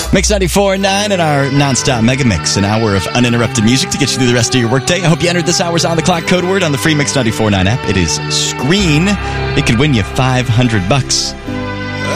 Mix 94.9 and our nonstop mega mix, an hour of uninterrupted music to get you through the rest of your workday. I hope you entered this hour's On the Clock code word on the free Mix 94.9 app. It is SCREEN. It could win you $500.